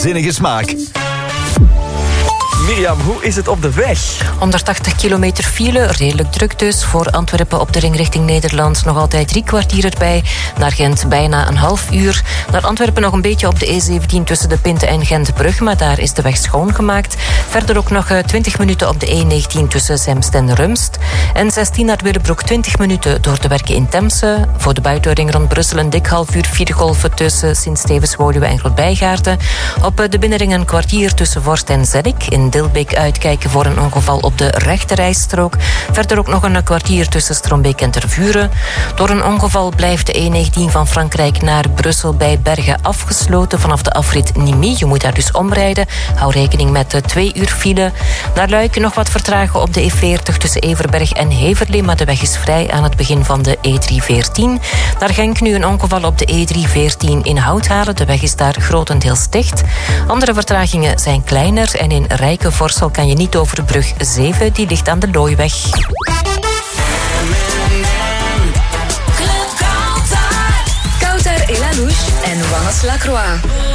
Zinnige smaak. Mirjam, hoe is het op de weg? 180 kilometer file, redelijk druk dus. Voor Antwerpen op de ring richting Nederland nog altijd 3 kwartier erbij. Naar Gent bijna een half uur. Naar Antwerpen nog een beetje op de E17 tussen de Pinte en Gentbrug, maar daar is de weg schoongemaakt. Verder ook nog 20 minuten op de E19 tussen Zemst en Rumst. En 16 naar Willebroek, 20 minuten door de werken in Temse. Voor de buitenring rond Brussel een dik half uur filegolven tussen Sint-Stevens-Woluwe en Grootbijgaarden. Op de binnenring een kwartier tussen Vorst en Zeddik. In Dilbeek uitkijken voor een ongeval op de rechterrijstrook. Verder ook nog een kwartier tussen Strombeek en Tervuren. Door een ongeval blijft de E19 van Frankrijk naar Brussel bij Bergen afgesloten vanaf de afrit Nimy. Je moet daar dus omrijden. Hou rekening met 2 uur file. Naar Luiken nog wat vertragen op de E40 tussen Everberg en Heverlee, maar de weg is vrij aan het begin van de E314. Naar Genk nu een ongeval op de E314 in Houthalen. De weg is daar grotendeels dicht. Andere vertragingen zijn kleiner en in Rijkenvorsel kan je niet over de brug 7, die ligt aan de Looiweg. Koutar, Elanouche en Wannes Lacroix.